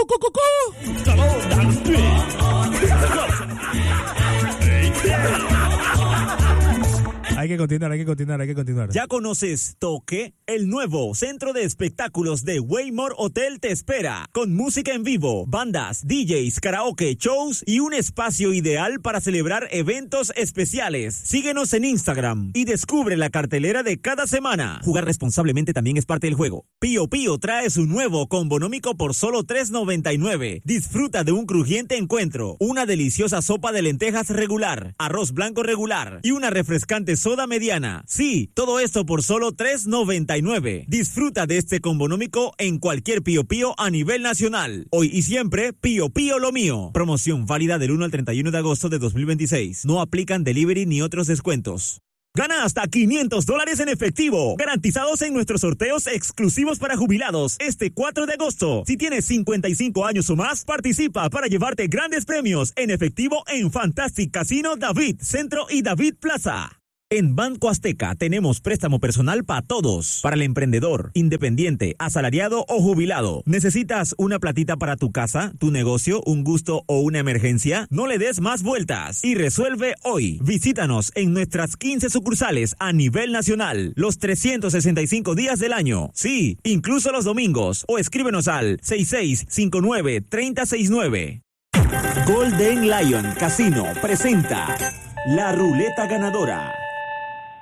Hay que continuar. ¿Ya conoces Toque? El nuevo centro de espectáculos de Waymore Hotel te espera, con música en vivo, bandas, DJs, karaoke, shows y un espacio ideal para celebrar eventos especiales. Síguenos en Instagram y descubre la cartelera de cada semana. Jugar responsablemente también es parte del juego. Pío Pío trae su nuevo combonómico por solo $3.99. Disfruta de un crujiente encuentro, una deliciosa sopa de lentejas regular, arroz blanco regular y una refrescante soda mediana. Sí, todo esto por solo $3.99. Disfruta de este combonómico en cualquier Pío Pío a nivel nacional. Hoy y siempre, Pío Pío lo mío. Promoción válida del 1 al 31 de agosto de 2026. No aplican delivery ni otros descuentos. Gana hasta $500 en efectivo, garantizados en nuestros sorteos exclusivos para jubilados este 4 de agosto. Si tienes 55 años o más, participa para llevarte grandes premios en efectivo en Fantastic Casino David Centro y David Plaza. En Banco Azteca tenemos préstamo personal para todos, para el emprendedor, independiente, asalariado o jubilado. ¿Necesitas una platita para tu casa, tu negocio, un gusto o una emergencia? No le des más vueltas y resuelve hoy. Visítanos en nuestras 15 sucursales a nivel nacional, los 365 días del año. Sí, incluso los domingos. O escríbenos al 6659-3069. Golden Lion Casino presenta La Ruleta Ganadora.